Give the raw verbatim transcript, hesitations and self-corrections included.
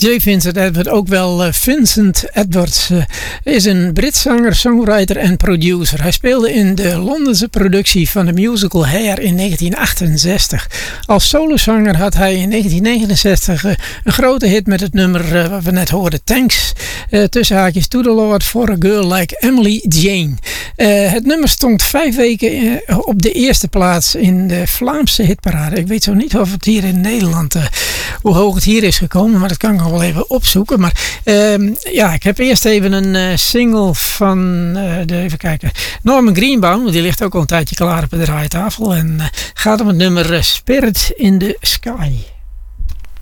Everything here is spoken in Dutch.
J. Vincent Edward, ook wel uh, Vincent Edwards, uh, is een Brits zanger, songwriter en producer. Hij speelde in de Londense productie van de musical Hair in negentien achtenzestig. Als solozanger had hij in negentien negenenzestig uh, een grote hit met het nummer uh, wat we net hoorden, Thanks, uh, tussen haakjes To The Lord for a Girl Like Emily Jane. Uh, het nummer stond vijf weken uh, op de eerste plaats in de Vlaamse hitparade. Ik weet zo niet of het hier in Nederland, uh, hoe hoog het hier is gekomen, maar dat kan ik nog wel even opzoeken. Maar uh, ja, ik heb eerst even een uh, single van, uh, de, even kijken, Norman Greenbaum, die ligt ook al een tijdje klaar op de draaitafel en uh, gaat om het nummer uh, Spirit in the Sky.